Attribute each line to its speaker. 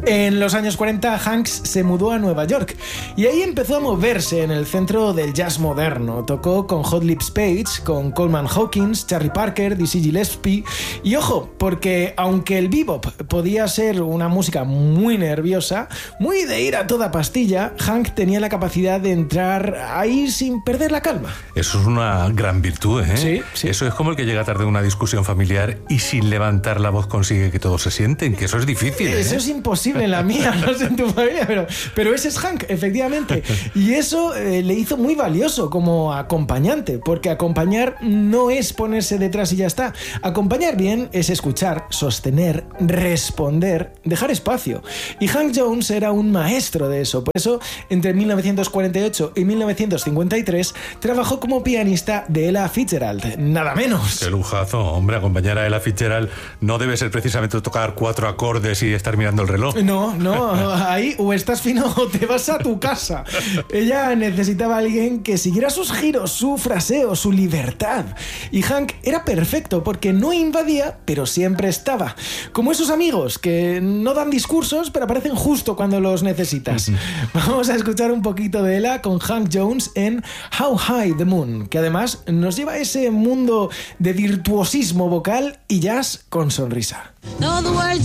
Speaker 1: En los años 40, Hanks se mudó a Nueva York y ahí empezó a moverse en el centro del jazz moderno. Tocó con Hot Lips Page, con Coleman Hawkins, Charlie Parker, Dizzy Gillespie. Y ojo, porque aunque el bebop podía ser una música muy nerviosa, muy de ir a toda pastilla, Hank tenía la capacidad de entrar ahí sin perder la calma.
Speaker 2: Eso es una gran virtud, ¿eh?
Speaker 1: Sí, sí.
Speaker 2: Eso es como el que llega tarde a una discusión familiar y sin levantar la voz consigue que todos se sienten, que eso es difícil, ¿eh?
Speaker 1: Eso es imposible en la mía, no sé en tu familia, pero ese es Hank, efectivamente. Y eso le hizo muy valioso como acompañante, porque acompañar no es ponerse detrás y ya está. Acompañar bien es escuchar, sostener, responder, dejar espacio. Y Hank Jones era un maestro de eso. Por eso, entre 1948 y 1953, trabajó como pianista de Ella Fitzgerald. Nada menos.
Speaker 2: Qué lujazo, hombre, acompañar a Ella Fitzgerald no debe ser precisamente tocar 4 acordes y estar mirando el reloj.
Speaker 1: No, ahí o estás fino o te vas a tu casa. Ella necesitaba a alguien que siguiera sus giros, su fraseo, su libertad. Y Hank era perfecto porque no invadía, pero siempre estaba. Como esos amigos que no dan discursos, pero aparecen justo cuando los necesitas. Vamos a escuchar un poquito de Ella con Hank Jones en How High the Moon, que además nos lleva a ese mundo de virtuosismo vocal y jazz con sonrisa.
Speaker 3: Know the words